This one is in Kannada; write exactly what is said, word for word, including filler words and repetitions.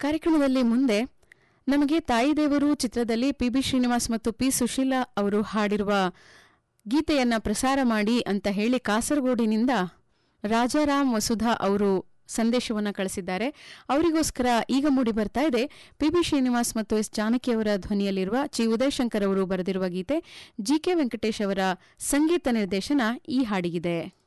ಕಾರ್ಯಕ್ರಮದಲ್ಲಿ ಮುಂದೆ ನಮಗೆ ತಾಯಿ ದೇವರು ಚಿತ್ರದಲ್ಲಿ ಪಿ ಬಿ ಶ್ರೀನಿವಾಸ್ ಮತ್ತು ಪಿ ಸುಶೀಲಾ ಅವರು ಹಾಡಿರುವ ಗೀತೆಯನ್ನ ಪ್ರಸಾರ ಮಾಡಿ ಅಂತ ಹೇಳಿ ಕಾಸರಗೋಡಿನಿಂದ ರಾಜಾರಾಮ್ ವಸುಧಾ ಅವರು ಸಂದೇಶವನ್ನು ಕಳಿಸಿದ್ದಾರೆ. ಅವರಿಗೋಸ್ಕರ ಈಗ ಮೂಡಿ ಬರ್ತಾ ಇದೆ ಪಿ ಬಿ ಶ್ರೀನಿವಾಸ್ ಮತ್ತು ಎಸ್ ಜಾನಕಿಯವರ ಧ್ವನಿಯಲ್ಲಿರುವ ಚಿ ಉದಯಶಂಕರ್ ಅವರು ಬರೆದಿರುವ ಗೀತೆ. ಜಿ ಕೆ ವೆಂಕಟೇಶ್ ಅವರ ಸಂಗೀತ ನಿರ್ದೇಶನ ಈ ಹಾಡಿಗಿದೆ.